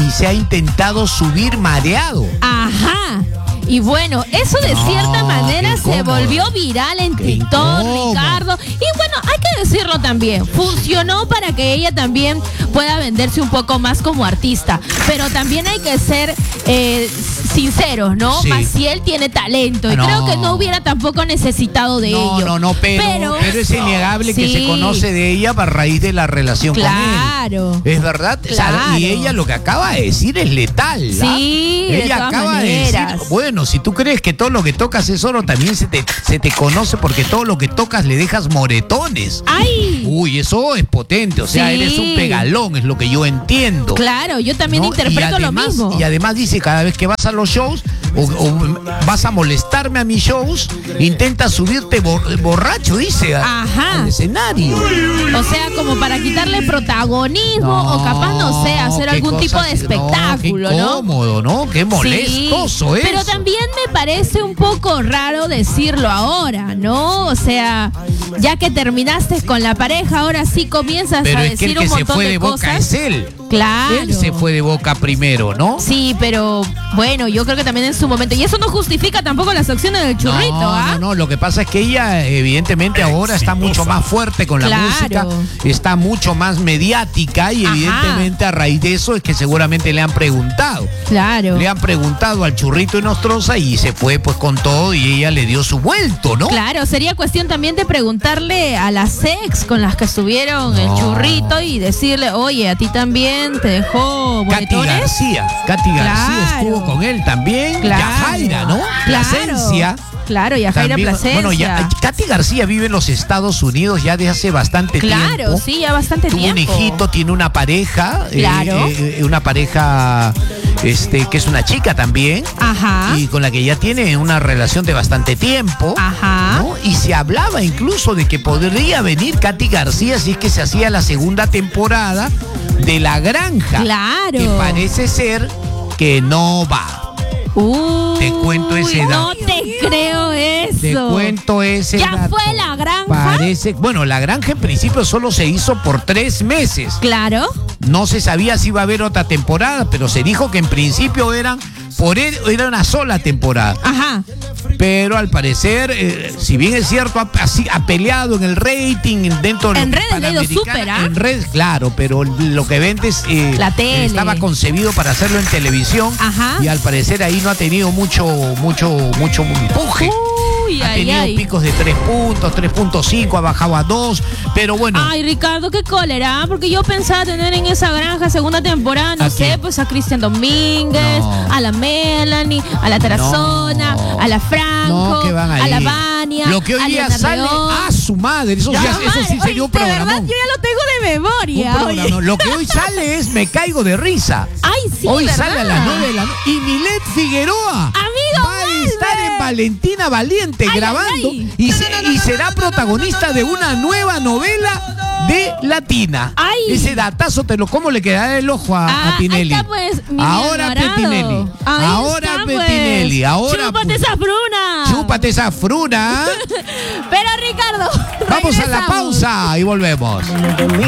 y se ha intentado subir mareado. Ajá. Y bueno, eso de cierta manera se volvió viral en TikTok, Ricardo. Y bueno, hay que decirlo también, funcionó para que ella también pueda venderse un poco más como artista. Pero también hay que ser sinceros, ¿no? Sí. Maciel tiene talento y creo que no hubiera tampoco necesitado de ello. Pero es innegable que se conoce de ella a raíz de la relación con él. Claro. Es verdad. Claro. O sea, y ella lo que acaba de decir es letal. Sí, ella acaba de decir, bueno, si tú crees que todo lo que tocas es oro, también se te conoce porque todo lo que tocas le dejas moretones. ¡Ay! Uy, eso es potente, o sea, eres un pegalón, es lo que yo entiendo. Claro, yo también interpreto lo mismo. Y además dice, cada vez que vas a los shows o vas a molestarme a mis shows, intenta subirte borracho, dice, al escenario. O sea, como para quitarle protagonismo o capaz, no sé, hacer algún tipo de espectáculo, qué incómodo, ¿no? Qué molestoso es. Pero también me parece un poco raro decirlo ahora, ¿no? O sea, ya que terminaste con la pareja, ahora sí comienzas a decir un montón de cosas. Boca es él. Claro. Él se fue de Boca primero, ¿no? Sí, pero bueno, yo creo que también en su momento. Y eso no justifica tampoco las acciones del Churrito, No, lo que pasa es que ella evidentemente ahora está mucho más fuerte con la música, está mucho más mediática y evidentemente a raíz de eso es que seguramente le han preguntado. Claro. Le han preguntado al Churrito y Nostroza y se fue pues con todo y ella le dio su vuelto, ¿no? Claro, sería cuestión también de preguntarle a las ex con las que estuvieron el Churrito y decirle, oye, a ti también te dejó boletones. Katy García estuvo con él también. Yajaira, ¿no? Plasencia. Claro, Yajaira Plasencia. Bueno, Katy García vive en los Estados Unidos ya desde hace bastante tiempo. Claro, sí, ya bastante tiempo. Tuvo un hijito, tiene una pareja. Una pareja que es una chica también. Ajá. Y con la que ya tiene una relación de bastante tiempo. Ajá. ¿no? Y se hablaba incluso de que podría venir Katy García si es que se hacía la segunda temporada de La Granja. Claro. Que parece ser que no va. Te cuento ese dato. No te creo eso. Te cuento ese dato. ¿Ya fue La Granja? Bueno, La Granja en principio solo se hizo por 3 meses. Claro. No se sabía si iba a haber otra temporada, pero se dijo que en principio era una sola temporada. Ajá. Pero al parecer, si bien es cierto, ha peleado en el rating dentro de en redes le ha ido súper, en redes, claro, pero lo que vende es la tele. Estaba concebido para hacerlo en televisión. Ajá. Y al parecer ahí no ha tenido mucho empuje. Ha tenido picos de 3 puntos, 3.5, ha bajado a 2, pero bueno. Ay, Ricardo, qué cólera, porque yo pensaba tener en esa granja segunda temporada, no sé, pues a Cristian Domínguez, a la Melanie, a la Tarazona, a la Franco, a la Vania. Lo que hoy día sale a su madre, eso sí sería un programón. De verdad, yo ya lo tengo de memoria. Lo que hoy sale es Me Caigo de Risa. Ay, sí, hoy ¿verdad? Sale a las 9 de la noche. Y Milet Figueroa va a estar en Valentina Valiente grabando y será protagonista de una nueva novela de Latina. Ese datazo ¿cómo le quedará el ojo a Tinelli? Pues, ahora Pettinelli. Ahora Pettinelli. Ahora chúpate esa fruna. Chúpate esa fruna. Pero Ricardo, vamos a la pausa y volvemos.